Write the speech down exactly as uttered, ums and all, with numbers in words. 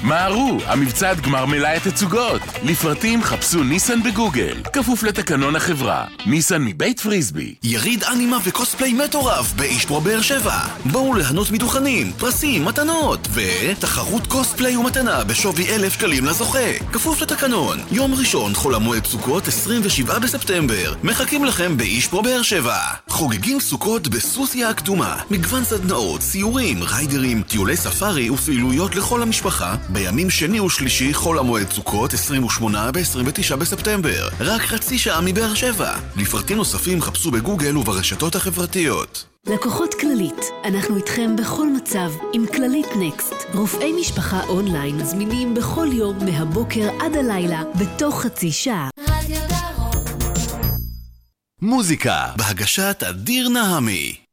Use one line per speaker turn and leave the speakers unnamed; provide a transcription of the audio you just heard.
מהרו, המבצע עד גמר מלאי התצוגות. לפרטים חפשו ניסן בגוגל. כפוף לתקנון החברה. ניסן מבית פריסבי.
יריד אנימה וקוספליי מטורף באישפרו באר שבע. בואו ליהנות מדוכנים, פרסים, מתנות ותחרות קוספליי ומתנה בשווי אלף שקלים לזוכה. כפוף לתקנון. יום ראשון חול המועד סוכות עשרים ושבעה בספטמבר. מחכים לכם באישפרו באר שבע. חוגגים סוכות בסוסיה הכתומה. מגוון סדנאות, סיורים, ריידרים, טיולי ספארי ופעילויות לכל המשפחה. בימים שני ושלישי חול המועד סוכות עשרים ושמונה ב-עשרים ותשעה בספטמבר. רק חצי שעה מבאר שבע. לפרטים נוספים חפשו בגוגל וברשתות החברתיות.
לקוחות כללית, אנחנו איתכם בכל מצב עם כללית נקסט. רופאי משפחה אונליין זמינים בכל יום מהבוקר עד הלילה בתוך חצי שעה.
מוזיקה בהגשת אדיר נהמי.